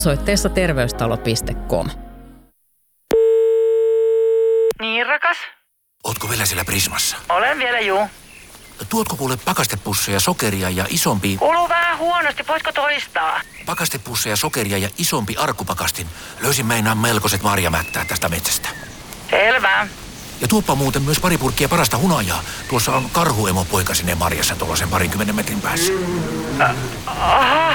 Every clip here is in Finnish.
osoitteessa terveystalo.com. Niin, rakas? Ootko vielä siellä Prismassa? Olen vielä, juu. Tuotko kuule pakastepusseja, sokeria ja isompi... Kuuluu vähän huonosti, voitko toistaa? Pakastepusseja, sokeria ja isompi arkkupakastin. Löysin meinaan melkoiset marjamättää tästä metsästä. Selvä. Ja tuoppa muuten myös pari purkkia parasta hunajaa. Tuossa on karhuemopoika sinne marjassa tuollaisen 20 metrin päässä. Aha.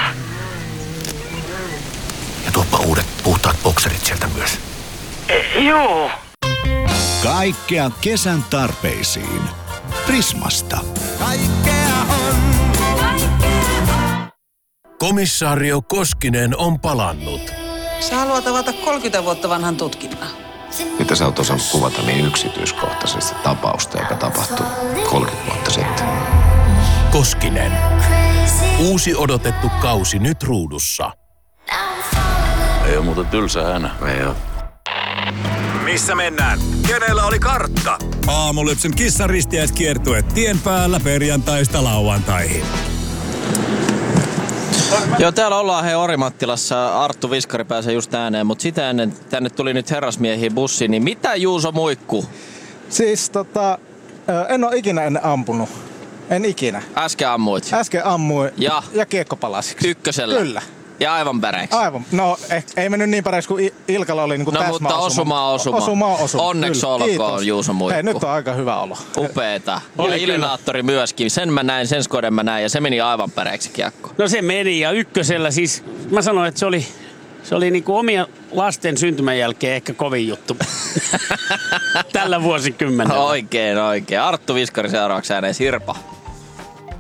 Ja tuoppa uudet puhtaat bokserit sieltä myös. Juu. Kaikkea kesän tarpeisiin. Prismasta. Kaikkea on. Komissaario Koskinen on palannut. Sä haluat avata 30 vuotta vanhan tutkinnan. Mitä sä oot osannut kuvata niin yksityiskohtaisesti tapausta, joka tapahtui 30 vuotta sitten? Koskinen. Uusi odotettu kausi nyt ruudussa. Ei oo muuten tylsä hänä. Ei oo. Missä mennään? Kenellä oli kartta? Aamulypsyn kissaristiäiskiertue tien päällä perjantaista lauantaihin. Joo, täällä ollaan Orimattilassa. Arttu Viskari pääsee just ääneen, mutta sitä ennen tänne tuli nyt herrasmiehiä bussi. Niin mitä Juuso Muikku? Siis en oo ikinä ennen ampunut. En ikinä. Äsken ammuit. Äsken ammuin ja kiekkopalasiksi. Ykkösellä? Kyllä. Ja aivan päreiksi? Aivan. No ei mennyt niin päreiksi kuin Ilkalla oli niin täsmä mutta osuma. Onneksi olkoon Juuso Muikku. Hei, nyt on aika hyvä olo. Upeeta. Ja Ilinaattori myöskin. Sen mä näin, sen skoden mä näin ja se meni aivan päreiksi kiekko. No se meni ja ykkösellä siis mä sanoin, että se oli niinku omia lasten syntymän jälkeen ehkä kovin juttu. Tällä vuosikymmenellä. Oikein. Arttu Viskari seuraavaksi ääneen. Sirpa.